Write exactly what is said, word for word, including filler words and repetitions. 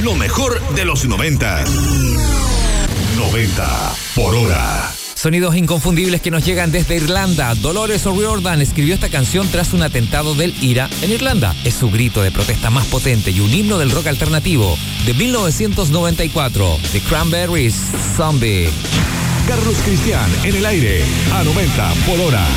Lo mejor de los noventa. noventa por hora. Sonidos inconfundibles que nos llegan desde Irlanda. Dolores O'Riordan escribió esta canción tras un atentado del IRA en Irlanda. Es su grito de protesta más potente y un himno del rock alternativo. De mil novecientos noventa y cuatro, The Cranberries, Zombie. Carlos Cristian en el aire, a noventa por hora.